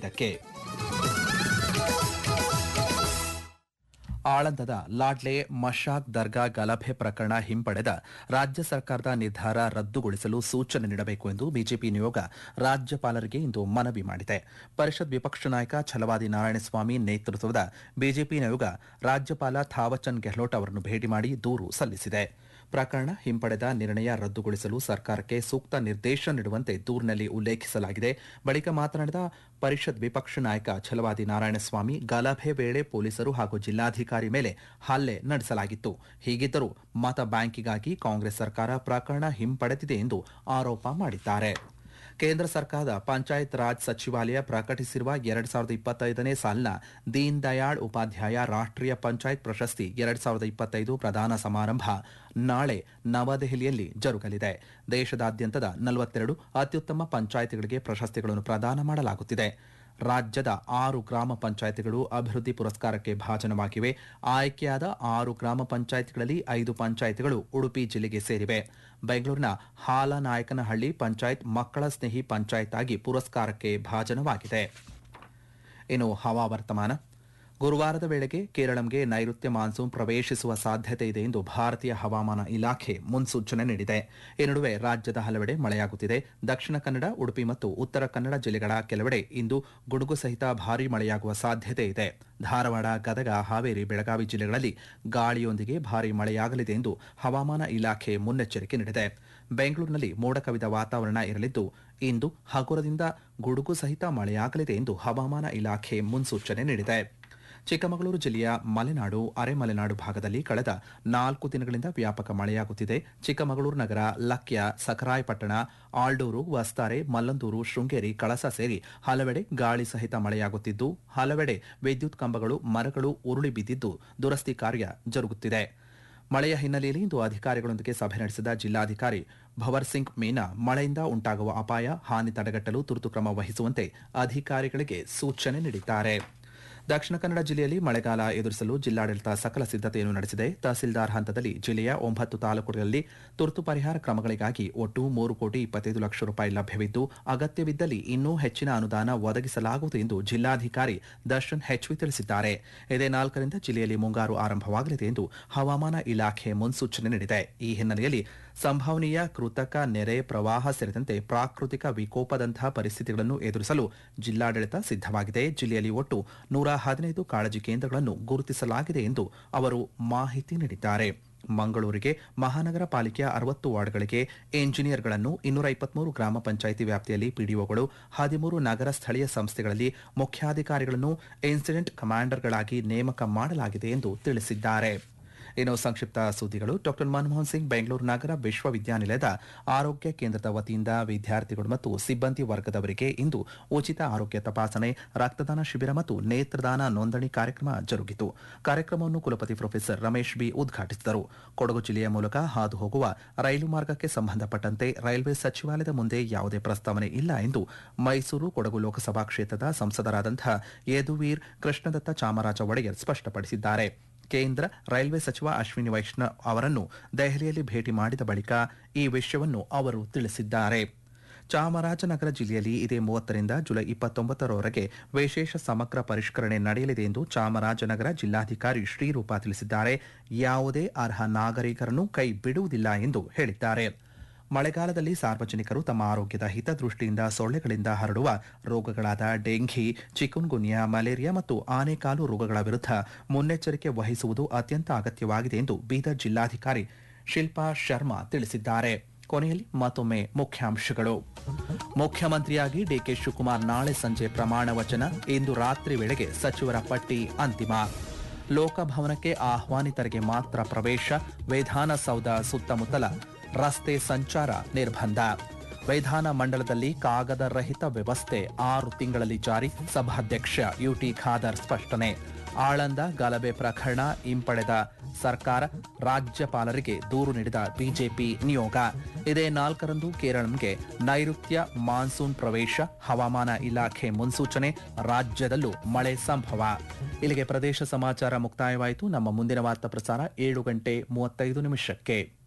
5:45ಕ್ಕೆ. ಆಳಂದದ ಲಾಡ್ಲೆ ಮಶಾಕ್ ದರ್ಗಾ ಗಲಭೆ ಪ್ರಕರಣ ಹಿಂಪಡೆದ ರಾಜ್ಯ ಸರ್ಕಾರದ ನಿರ್ಧಾರ ರದ್ದುಗೊಳಿಸಲು ಸೂಚನೆ ನೀಡಬೇಕು ಎಂದು ಬಿಜೆಪಿ ನಿಯೋಗ ರಾಜ್ಯಪಾಲರಿಗೆ ಇಂದು ಮನವಿ ಮಾಡಿದೆ. ಪರಿಷತ್ ವಿಪಕ್ಷ ನಾಯಕ ಛಲವಾದಿ ನಾರಾಯಣಸ್ವಾಮಿ ನೇತೃತ್ವದ ಬಿಜೆಪಿ ನಿಯೋಗ ರಾಜ್ಯಪಾಲ ಥಾವರ್ಚಂದ್ ಗೆಹ್ಲೋಟ್ ಅವರನ್ನು ಭೇಟಿ ಮಾಡಿ ದೂರು ಸಲ್ಲಿಸಿದೆ. ಪ್ರಕರಣ ಹಿಂಪಡೆದ ನಿರ್ಣಯ ರದ್ದುಗೊಳಿಸಲು ಸರ್ಕಾರಕ್ಕೆ ಸೂಕ್ತ ನಿರ್ದೇಶನ ನೀಡುವಂತೆ ದೂರಿನಲ್ಲಿ ಉಲ್ಲೇಖಿಸಲಾಗಿದೆ. ಬಳಿಕ ಮಾತನಾಡಿದ ಪರಿಷತ್ ವಿಪಕ್ಷ ನಾಯಕ ಛಲವಾದಿ ನಾರಾಯಣಸ್ವಾಮಿ, ಗಲಭೆ ವೇಳೆ ಪೊಲೀಸರು ಹಾಗೂ ಜಿಲ್ಲಾಧಿಕಾರಿ ಮೇಲೆ ಹಲ್ಲೆ ನಡೆಸಲಾಗಿತ್ತು. ಹೀಗಿದ್ದರೂ ಮತ ಬ್ಯಾಂಕಿಗಾಗಿ ಕಾಂಗ್ರೆಸ್ ಸರ್ಕಾರ ಪ್ರಕರಣ ಹಿಂಪಡೆದಿದೆ ಎಂದು ಆರೋಪ ಮಾಡಿದ್ದಾರೆ. ಕೇಂದ್ರ ಸರ್ಕಾರದ ಪಂಚಾಯತ್ ರಾಜ್ ಸಚಿವಾಲಯ ಪ್ರಕಟಿಸಿರುವ 2025ನೇ ಸಾಲಿನ ದೀನ್ ದಯಾಳ್ ಉಪಾಧ್ಯಾಯ ರಾಷ್ಟ್ರೀಯ ಪಂಚಾಯತ್ ಪ್ರಶಸ್ತಿ 2025 ಪ್ರದಾನ ಸಮಾರಂಭ ನಾಳೆ ನವದೆಹಲಿಯಲ್ಲಿ ಜರುಗಲಿದೆ. ದೇಶದಾದ್ಯಂತದ 42 ಅತ್ಯುತ್ತಮ ಪಂಚಾಯಿತಿಗಳಿಗೆ ಪ್ರಶಸ್ತಿಗಳನ್ನು ಪ್ರದಾನ ಮಾಡಲಾಗುತ್ತಿದೆ. ರಾಜ್ಯದ 6 ಗ್ರಾಮ ಪಂಚಾಯಿತಿಗಳು ಅಭಿವೃದ್ಧಿ ಪುರಸ್ಕಾರಕ್ಕೆ ಭಾಜನವಾಗಿವೆ. ಆಯ್ಕೆಯಾದ 6 ಗ್ರಾಮ ಪಂಚಾಯಿತಿಗಳಲ್ಲಿ 5 ಪಂಚಾಯಿತಿಗಳು ಉಡುಪಿ ಜಿಲ್ಲೆಗೆ ಸೇರಿವೆ. ಬೆಂಗಳೂರಿನ ಹಾಲನಾಯಕನಹಳ್ಳಿ ಪಂಚಾಯತ್ ಮಕ್ಕಳ ಸ್ನೇಹಿ ಪಂಚಾಯತ್ ಆಗಿ ಪುರಸ್ಕಾರಕ್ಕೆ ಭಾಜನವಾಗಿದೆ. ಇನ್ನು ಹವಾವರ್ತಮಾನ. ಗುರುವಾರದ ವೇಳೆಗೆ ಕೇರಳಂಗೆ ನೈಋತ್ಯ ಮಾನ್ಸೂನ್ ಪ್ರವೇಶಿಸುವ ಸಾಧ್ಯತೆ ಇದೆ ಎಂದು ಭಾರತೀಯ ಹವಾಮಾನ ಇಲಾಖೆ ಮುನ್ಸೂಚನೆ ನೀಡಿದೆ. ಈ ನಡುವೆ ರಾಜ್ಯದ ಹಲವೆಡೆ ಮಳೆಯಾಗುತ್ತಿದೆ. ದಕ್ಷಿಣ ಕನ್ನಡ, ಉಡುಪಿ ಮತ್ತು ಉತ್ತರ ಕನ್ನಡ ಜಿಲ್ಲೆಗಳ ಕೆಲವೆಡೆ ಇಂದು ಗುಡುಗು ಸಹಿತ ಭಾರೀ ಮಳೆಯಾಗುವ ಸಾಧ್ಯತೆ ಇದೆ. ಧಾರವಾಡ, ಗದಗ, ಹಾವೇರಿ, ಬೆಳಗಾವಿ ಜಿಲ್ಲೆಗಳಲ್ಲಿ ಗಾಳಿಯೊಂದಿಗೆ ಭಾರೀ ಮಳೆಯಾಗಲಿದೆ ಎಂದು ಹವಾಮಾನ ಇಲಾಖೆ ಮುನ್ನೆಚ್ಚರಿಕೆ ನೀಡಿದೆ. ಬೆಂಗಳೂರಿನಲ್ಲಿ ಮೋಡ ಕವಿದ ವಾತಾವರಣ ಇರಲಿದ್ದು ಇಂದು ಹಗುರದಿಂದ ಗುಡುಗು ಸಹಿತ ಮಳೆಯಾಗಲಿದೆ ಎಂದು ಹವಾಮಾನ ಇಲಾಖೆ ಮುನ್ಸೂಚನೆ ನೀಡಿದೆ. ಚಿಕ್ಕಮಗಳೂರು ಜಿಲ್ಲೆಯ ಮಲೆನಾಡು, ಅರೆಮಲೆನಾಡು ಭಾಗದಲ್ಲಿ ಕಳೆದ 4 ದಿನಗಳಿಂದ ವ್ಯಾಪಕ ಮಳೆಯಾಗುತ್ತಿದೆ. ಚಿಕ್ಕಮಗಳೂರು ನಗರ, ಲಕ್ಯ, ಸಖರಾಯಪಟ್ಟಣ, ಆಲ್ಡೂರು, ವಸ್ತಾರೆ, ಮಲ್ಲಂದೂರು, ಶೃಂಗೇರಿ, ಕಳಸ ಸೇರಿ ಹಲವೆಡೆ ಗಾಳಿ ಸಹಿತ ಮಳೆಯಾಗುತ್ತಿದ್ದು ಹಲವೆಡೆ ವಿದ್ಯುತ್ ಕಂಬಗಳು, ಮರಗಳು ಉರುಳಿ ಬಿದ್ದಿದ್ದು ದುರಸ್ತಿ ಕಾರ್ಯ ಜರುಗುತ್ತಿದೆ. ಮಳೆಯ ಹಿನ್ನೆಲೆಯಲ್ಲಿ ಇಂದು ಅಧಿಕಾರಿಗಳೊಂದಿಗೆ ಸಭೆ ನಡೆಸಿದ ಜಿಲ್ಲಾಧಿಕಾರಿ ಭವರ್ ಸಿಂಗ್ ಮೀನಾ ಮಳೆಯಿಂದ ಉಂಟಾಗುವ ಅಪಾಯ, ಹಾನಿ ತಡೆಗಟ್ಟಲು ತುರ್ತು ಕ್ರಮ ವಹಿಸುವಂತೆ ಅಧಿಕಾರಿಗಳಿಗೆ ಸೂಚನೆ ನೀಡಿದ್ದಾರೆ. ದಕ್ಷಿಣ ಕನ್ನಡ ಜಿಲ್ಲೆಯಲ್ಲಿ ಮಳೆಗಾಲ ಎದುರಿಸಲು ಜಿಲ್ಲಾಡಳಿತ ಸಕಲ ಸಿದ್ದತೆಯನ್ನು ನಡೆಸಿದೆ. ತಹಸೀಲ್ದಾರ್ ಹಂತದಲ್ಲಿ ಜಿಲ್ಲೆಯ 9 ತಾಲೂಕುಗಳಲ್ಲಿ ತುರ್ತು ಪರಿಹಾರ ಕ್ರಮಗಳಿಗಾಗಿ ಒಟ್ಟು 3,25,00,000 ಲಭ್ಯವಿದ್ದು ಅಗತ್ಯವಿದ್ದಲ್ಲಿ ಇನ್ನೂ ಹೆಚ್ಚಿನ ಅನುದಾನ ಒದಗಿಸಲಾಗುವುದು ಎಂದು ಜಿಲ್ಲಾಧಿಕಾರಿ ದರ್ಶನ್ ಹೆಚ್ವಿ ತಿಳಿಸಿದ್ದಾರೆ. ಇದೇ 4ರಿಂದ ಜಿಲ್ಲೆಯಲ್ಲಿ ಮುಂಗಾರು ಆರಂಭವಾಗಲಿದೆ ಎಂದು ಹವಾಮಾನ ಇಲಾಖೆ ಮುನ್ಸೂಚನೆ ನೀಡಿದೆ. ಈ ಹಿನ್ನೆಲೆಯಲ್ಲಿ ಸಂಭವನೀಯ ಕೃತಕ ನೆರೆ, ಪ್ರವಾಹ ಸೇರಿದಂತೆ ಪ್ರಾಕೃತಿಕ ವಿಕೋಪದಂತಹ ಪರಿಸ್ಥಿತಿಗಳನ್ನು ಎದುರಿಸಲು ಜಿಲ್ಲಾಡಳಿತ ಸಿದ್ದವಾಗಿದೆ. ಜಿಲ್ಲೆಯಲ್ಲಿ ಒಟ್ಟು 115 ಕಾಳಜಿ ಕೇಂದ್ರಗಳನ್ನು ಗುರುತಿಸಲಾಗಿದೆ ಎಂದು ಅವರು ಮಾಹಿತಿ ನೀಡಿದ್ದಾರೆ. ಮಂಗಳೂರಿಗೆ ಮಹಾನಗರ ಪಾಲಿಕೆಯ 60 ವಾರ್ಡ್ಗಳಿಗೆ ಎಂಜಿನಿಯರ್ಗಳನ್ನು, 223 ಗ್ರಾಮ ಪಂಚಾಯಿತಿ ವ್ಯಾಪ್ತಿಯಲ್ಲಿ ಪಿಡಿಒಗಳು, 13 ನಗರ ಸ್ಥಳೀಯ ಸಂಸ್ಥೆಗಳಲ್ಲಿ ಮುಖ್ಯಾಧಿಕಾರಿಗಳನ್ನು ಇನ್ಸಿಡೆಂಟ್ ಕಮಾಂಡರ್ಗಳಾಗಿ ನೇಮಕ ಮಾಡಲಾಗಿದೆ ಎಂದು ತಿಳಿಸಿದ್ದಾರೆ. ಇನ್ನು ಸಂಕ್ಷಿಪ್ತ ಸುದ್ದಿಗಳು. ಡಾಕ್ಟರ್ ಮನಮೋಹನ್ ಸಿಂಗ್ ಬೆಂಗಳೂರು ನಗರ ವಿಶ್ವವಿದ್ಯಾನಿಲಯದ ಆರೋಗ್ಯ ಕೇಂದ್ರದ ವತಿಯಿಂದ ವಿದ್ಯಾರ್ಥಿಗಳು ಮತ್ತು ಸಿಬ್ಬಂದಿ ವರ್ಗದವರಿಗೆ ಇಂದು ಉಚಿತ ಆರೋಗ್ಯ ತಪಾಸಣೆ, ರಕ್ತದಾನ ಶಿಬಿರ ಮತ್ತು ನೇತ್ರದಾನ ನೋಂದಣಿ ಕಾರ್ಯಕ್ರಮ ಜರುಗಿತು. ಕಾರ್ಯಕ್ರಮವನ್ನು ಕುಲಪತಿ ಪ್ರೊಫೆಸರ್ ರಮೇಶ್ ಬಿ ಉದ್ಘಾಟಿಸಿದರು. ಕೊಡಗು ಜಿಲ್ಲೆಯ ಮೂಲಕ ಹಾದು ಹೋಗುವ ರೈಲು ಮಾರ್ಗಕ್ಕೆ ಸಂಬಂಧಪಟ್ಟಂತೆ ರೈಲ್ವೆ ಸಚಿವಾಲಯದ ಮುಂದೆ ಯಾವುದೇ ಪ್ರಸ್ತಾವನೆ ಇಲ್ಲ ಎಂದು ಮೈಸೂರು ಕೊಡಗು ಲೋಕಸಭಾ ಕ್ಷೇತ್ರದ ಸಂಸದರಾದಂತಹ ಯದುವೀರ್ ಕೃಷ್ಣದತ್ತ ಚಾಮರಾಜ ಒಡೆಯರ್ ಸ್ಪಷ್ಟಪಡಿಸಿದ್ದಾರೆ. ಕೇಂದ್ರ ರೈಲ್ವೆ ಸಚಿವ ಅಶ್ವಿನಿ ವೈಷ್ಣವ್ ಅವರನ್ನು ದೆಹಲಿಯಲ್ಲಿ ಭೇಟಿ ಮಾಡಿದ ಬಳಿಕ ಈ ವಿಷಯವನ್ನು ಅವರು ತಿಳಿಸಿದ್ದಾರೆ. ಚಾಮರಾಜನಗರ ಜಿಲ್ಲೆಯಲ್ಲಿ ಇದೇ 30ರಿಂದ ಜುಲೈ 29ರವರೆಗೆ ವಿಶೇಷ ಸಮಗ್ರ ಪರಿಷ್ಕರಣೆ ನಡೆಯಲಿದೆ ಎಂದು ಚಾಮರಾಜನಗರ ಜಿಲ್ಲಾಧಿಕಾರಿ ಶ್ರೀರೂಪ ತಿಳಿಸಿದ್ದಾರೆ. ಯಾವುದೇ ಅರ್ಹ ನಾಗರಿಕರನ್ನು ಕೈ ಬಿಡುವುದಿಲ್ಲ ಎಂದು ಹೇಳಿದ್ದಾರೆ. ಮಳೆಗಾಲದಲ್ಲಿ ಸಾರ್ವಜನಿಕರು ತಮ್ಮ ಆರೋಗ್ಯದ ಹಿತದೃಷ್ಟಿಯಿಂದ ಸೊಳ್ಳೆಗಳಿಂದ ಹರಡುವ ರೋಗಗಳಾದ ಡೆಂಘಿ, ಚಿಕುನ್ಗುನ್ಯಾ, ಮಲೇರಿಯಾ ಮತ್ತು ಆನೆಕಾಲು ರೋಗಗಳ ವಿರುದ್ಧ ಮುನ್ನೆಚ್ಚರಿಕೆ ವಹಿಸುವುದು ಅತ್ಯಂತ ಅಗತ್ಯವಾಗಿದೆ ಎಂದು ಬೀದರ್ ಜಿಲ್ಲಾಧಿಕಾರಿ ಶಿಲ್ಪಾ ಶರ್ಮಾ ತಿಳಿಸಿದ್ದಾರೆ. ಕೊನೆಯಲ್ಲಿ ಮತ್ತೊಮ್ಮೆ ಮುಖ್ಯಾಂಶಗಳು. ಮುಖ್ಯಮಂತ್ರಿಯಾಗಿ ಡಿಕೆ ಶಿವಕುಮಾರ್ ನಾಳೆ ಸಂಜೆ ಪ್ರಮಾಣ ವಚನ. ಇಂದು ರಾತ್ರಿ ವೇಳೆಗೆ ಸಚಿವರ ಪಟ್ಟಿ ಅಂತಿಮ. ಲೋಕಭವನಕ್ಕೆ ಆಹ್ವಾನಿತರಿಗೆ ಮಾತ್ರ ಪ್ರವೇಶ. ವಿಧಾನಸೌಧ ಸುತ್ತಮುತ್ತಲ ರಸ್ತೆ ಸಂಚಾರ ನಿರ್ಬಂಧ. ವಿಧಾನ ಮಂಡಲದಲ್ಲಿ ಕಾಗದ ರಹಿತ ವ್ಯವಸ್ಥೆ 6 ತಿಂಗಳಲ್ಲಿ ಜಾರಿ. ಸಭಾಧ್ಯಕ್ಷ ಯುಟಿ ಖಾದರ್ ಸ್ಪಷ್ಟನೆ. ಆಳಂದ ಗಲಭೆ ಪ್ರಕರಣ ಹಿಂಪಡೆದ ಸರ್ಕಾರ, ರಾಜ್ಯಪಾಲರಿಗೆ ದೂರು ನೀಡಿದ ಬಿಜೆಪಿ ನಿಯೋಗ. ಇದೇ 4ರಂದು ಕೇರಳಂಗೆ ನೈಋತ್ಯ ಮಾನ್ಸೂನ್ ಪ್ರವೇಶ. ಹವಾಮಾನ ಇಲಾಖೆ ಮುನ್ಸೂಚನೆ. ರಾಜ್ಯದಲ್ಲೂ ಮಳೆ ಸಂಭವ. ಇಲ್ಲಿಗೆ ಪ್ರದೇಶ ಸಮಾಚಾರ ಮುಕ್ತಾಯವಾಯಿತು. ನಮ್ಮ ಮುಂದಿನ ವಾರ್ತಾ ಪ್ರಸಾರ 7:35 ನಿಮಿಷಕ್ಕೆ.